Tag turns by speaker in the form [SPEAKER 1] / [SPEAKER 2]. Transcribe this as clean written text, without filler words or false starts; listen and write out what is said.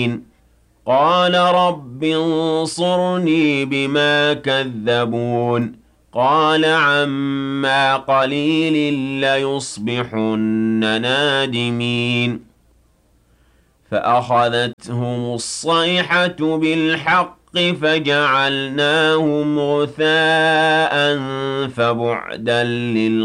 [SPEAKER 1] قال رب انصرني بما كذبون قال عما قليل ليصبحن نادمين فأخذتهم الصيحة بالحق فجعلناهم غثاء فبعدا